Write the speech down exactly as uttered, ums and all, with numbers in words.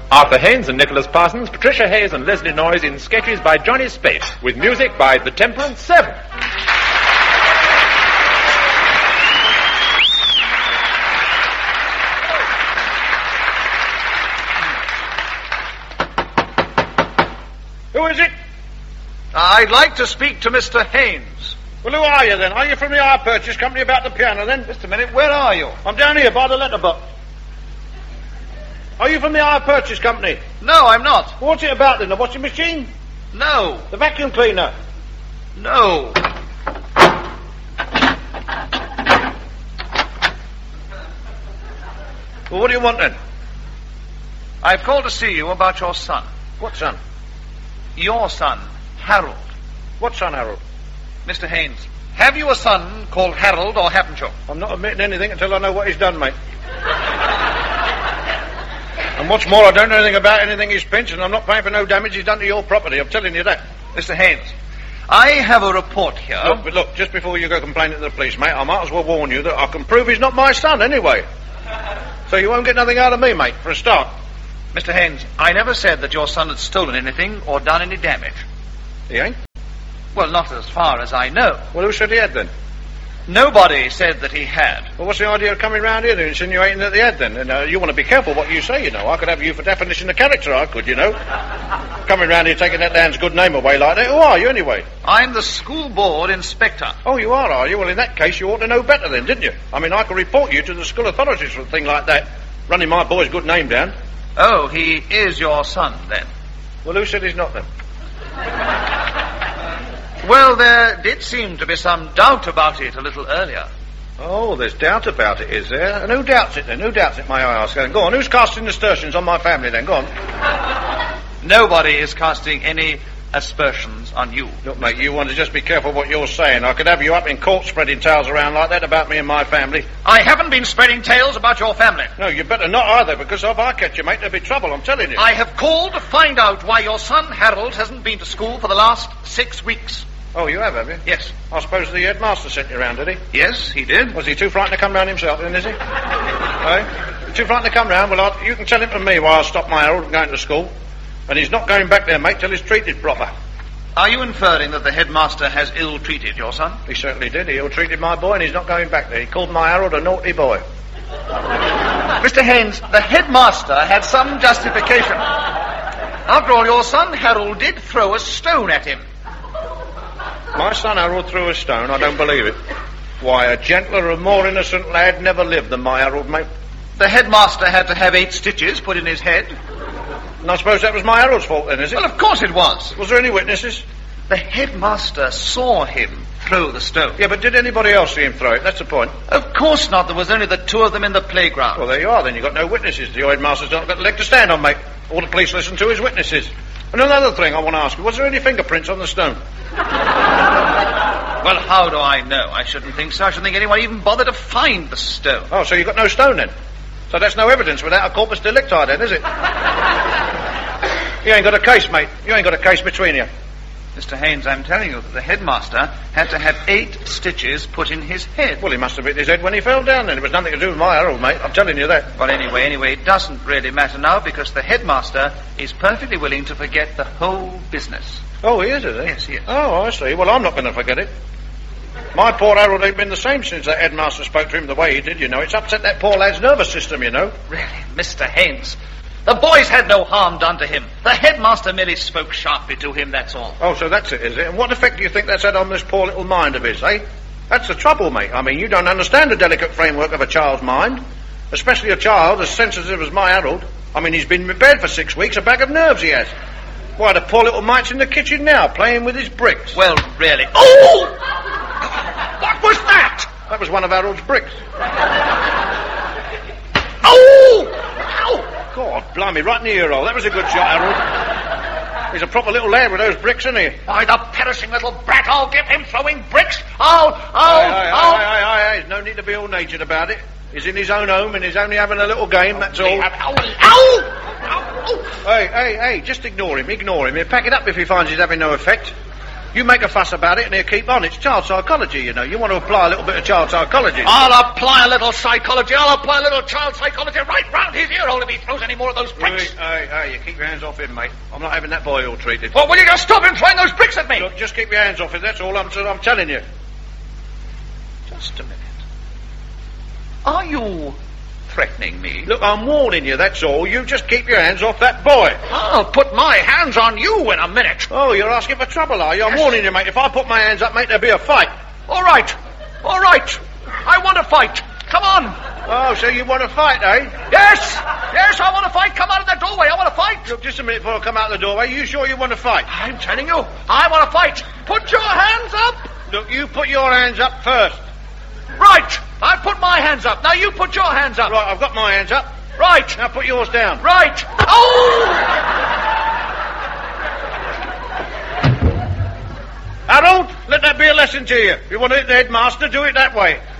Arthur Haynes and Nicholas Parsons, Patricia Hayes and Leslie Noyes in sketches by Johnny Spate, with music by the Temperance Seven. Who is it? I'd like to speak to Mister Haynes. Well, who are you then? Are you from the hire purchase company about the piano then? Just a minute, where are you? I'm down here by the letterbox. Are you from the hire purchase company? No, I'm not. What's it about then? The washing machine? No. The vacuum cleaner? No. Well, what do you want then? I've called to see you about your son. What son? Your son, Harold. What son, Harold? Mister Haynes, have you a son called Harold, or haven't you? I'm not admitting anything until I know what he's done, mate. And what's more, I don't know anything about anything he's pinched, and I'm not paying for no damage he's done to your property. I'm telling you that. Mister Haynes, I have a report here. Look, but look, just before you go complaining to the police, mate, I might as well warn you that I can prove he's not my son anyway. So you won't get nothing out of me, mate, for a start. Mister Haynes, I never said that your son had stolen anything or done any damage. He ain't? Well, not as far as I know. Well, who said he had then? Nobody said that he had. Well, what's the idea of coming round here and insinuating that he had then? And uh, you want to be careful what you say, you know. I could have you for definition of character, I could, you know. Coming round here taking that man's good name away like that. Who are you, anyway? I'm the school board inspector. Oh, you are, are you? Well, in that case, you ought to know better then, didn't you? I mean, I could report you to the school authorities for a thing like that, running my boy's good name down. Oh, he is your son, then? Well, who said he's not, then? Well, there did seem to be some doubt about it a little earlier. Oh, there's doubt about it, is there? And who doubts it, then? Who doubts it, may I ask? Then? Go on, who's casting aspersions on my family, then? Go on. Nobody is casting any aspersions on you. Look, mate, you want to just be careful what you're saying. I could have you up in court spreading tales around like that about me and my family. I haven't been spreading tales about your family. No, you better not either, because if I catch you, mate, there'll be trouble, I'm telling you. I have called to find out why your son, Harold, hasn't been to school for the last six weeks. Oh, you have, have you? Yes. I suppose the headmaster sent you round, did he? Yes, he did. Was he too frightened to come round himself, then, is he? Eh? Too frightened to come round? Well, I, you can tell him from me why I stopped my Harold from going to school. And he's not going back there, mate, till he's treated proper. Are you inferring that the headmaster has ill-treated your son? He certainly did. He ill-treated my boy, and he's not going back there. He called my Harold a naughty boy. Mister Haynes, the headmaster had some justification. After all, your son Harold did throw a stone at him. My son Harold threw a stone? I don't believe it. Why, a gentler and more innocent lad never lived than my Harold, mate. The headmaster had to have eight stitches put in his head. And I suppose that was my Harold's fault then, is it? Well, of course it was. Was there any witnesses? The headmaster saw him throw the stone. Yeah, but did anybody else see him throw it? That's the point. Of course not. There was only the two of them in the playground. Well, there you are, then. You've got no witnesses. The headmaster's not got a leg to stand on, mate. All the police listen to is witnesses. And another thing I want to ask you, was there any fingerprints on the stone? Well, how do I know? I shouldn't think so. I shouldn't think anyone even bothered to find the stone. Oh, so you got no stone then? So that's no evidence without a corpus delicti then, is it? You ain't got a case, mate. You ain't got a case between you. Mister Haynes, I'm telling you that the headmaster had to have eight stitches put in his head. Well, he must have hit his head when he fell down then. It was nothing to do with my Harold, mate. I'm telling you that. Well, anyway, anyway, it doesn't really matter now because the headmaster is perfectly willing to forget the whole business. Oh, he is, is he? Yes, he is. Oh, I see. Well, I'm not going to forget it. My poor Harold ain't been the same since that headmaster spoke to him the way he did, you know. It's upset that poor lad's nervous system, you know. Really, Mister Haynes, the boys had no harm done to him. The headmaster merely spoke sharply to him, that's all. Oh, so that's it, is it? And what effect do you think that's had on this poor little mind of his, eh? That's the trouble, mate. I mean, you don't understand the delicate framework of a child's mind. Especially a child as sensitive as my Harold. I mean, he's been in bed for six weeks, a bag of nerves he has. Why, the poor little mite's in the kitchen now, playing with his bricks. Well, really. Oh! What was that? That was one of Harold's bricks. Oh! Ow! God, blimey, right in the ear hole. That was a good shot, Harold. He's a proper little lad with those bricks, isn't he? Why, the perishing little brat, I'll give him throwing bricks. I'll, I'll, aye, aye, I'll... Aye, aye, aye, aye. There's no need to be all natured about it. He's in his own home and he's only having a little game, that's all. Ow! Ow! Ow! Hey, hey, hey, just ignore him, ignore him. He'll pack it up if he finds he's having no effect. You make a fuss about it and he'll keep on. It's child psychology, you know. You want to apply a little bit of child psychology. I'll apply a little psychology. I'll apply a little child psychology right round his ear hole if he throws any more of those bricks. Hey, hey, hey, you keep your hands off him, mate. I'm not having that boy ill-treated. Well, will you just stop him throwing those bricks at me? Look, just keep your hands off him. That's all I'm, I'm telling you. Just a minute. Are you threatening me? Look, I'm warning you, that's all. You just keep your hands off that boy. I'll put my hands on you in a minute. Oh, you're asking for trouble, are you? I'm Yes. warning you, mate. If I put my hands up, mate, there'll be a fight. All right. All right. I want to fight. Come on. Oh, so you want to fight, eh? Yes. Yes, I want to fight. Come out of that doorway. I want to fight. Look, just a minute before I come out the doorway. You sure you want to fight? I'm telling you, I want to fight. Put your hands up. Look, you put your hands up first. Right. I put my hands up. Now you put your hands up. Right, I've got my hands up. Right. Now put yours down. Right. Oh! Harold, let that be a lesson to you. If you want to hit the headmaster, do it that way.